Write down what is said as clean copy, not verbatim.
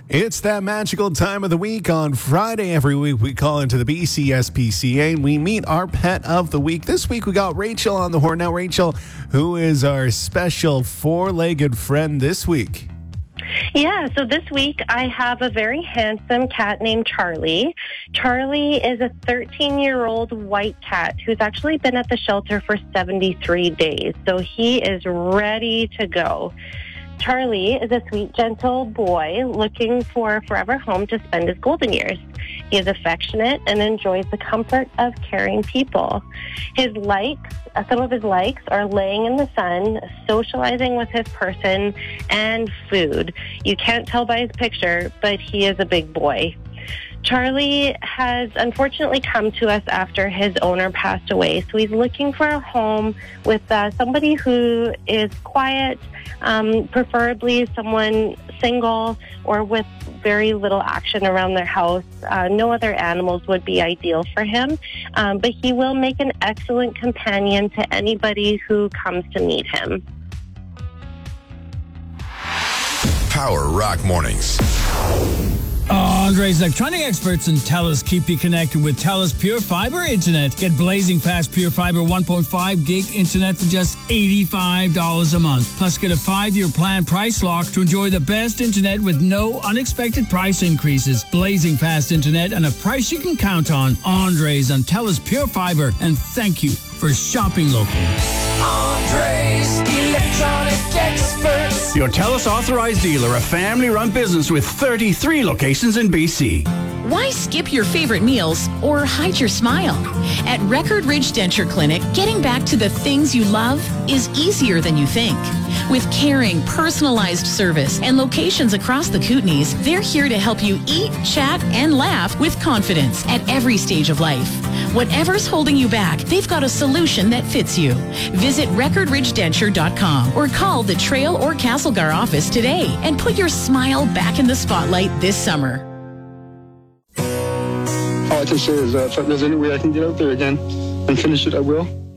It's that magical time of the week. On Friday every week, we call into the BCSPCA and we meet our pet of the week. This week, we got Rachel on the horn. Now, Rachel, who is our special four-legged friend this week? Yeah, so this week I have a very handsome cat named Charlie. Charlie is a 13-year-old white cat who's actually been at the shelter for 73 days, so he is ready to go. Charlie is a sweet, gentle boy looking for a forever home to spend his golden years. He is affectionate and enjoys the comfort of caring people. Some of his likes are laying in the sun, socializing with his person, and food. You can't tell by his picture, but he is a big boy. Charlie has unfortunately come to us after his owner passed away, so he's looking for a home with somebody who is quiet, preferably someone single or with very little action around their house. No other animals would be ideal for him, but he will make an excellent companion to anybody who comes to meet him. Power Rock Mornings. Andre's electronic experts and TELUS keep you connected with TELUS Pure Fiber Internet. Get blazing fast Pure Fiber 1.5 gig internet for just $85 a month. Plus, get a 5-year plan price lock to enjoy the best internet with no unexpected price increases. Blazing fast internet and a price you can count on. Andre's on TELUS Pure Fiber. And thank you for shopping local. Andre's Electronic Experts. Your TELUS authorized dealer, a family-run business with 33 locations in BC. Why skip your favorite meals or hide your smile? At Record Ridge Denture Clinic, getting back to the things you love is easier than you think. With caring, personalized service and locations across the Kootenays, they're here to help you eat, chat, and laugh with confidence at every stage of life. Whatever's holding you back, they've got a solution that fits you. Visit recordridgedenture.com or call the Trail or Castlegar office today and put your smile back in the spotlight this summer. All I can say is if there's any way I can get out there again and finish it, I will.